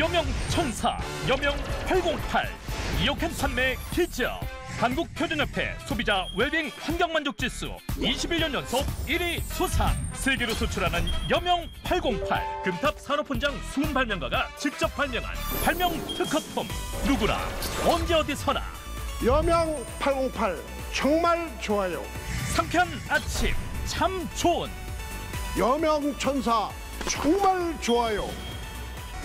여명천사 여명 808 이어캔 판매 기적. 한국표준협회 소비자 웰빙 환경만족지수 21년 연속 1위 수상. 세계로 수출하는 여명 808 금탑 산업훈장 수은 발명가가 직접 발명한 발명 특허품. 누구나 언제 어디서나 여명 808 정말 좋아요. 상쾌한 아침 참 좋은 여명 천사 정말 좋아요.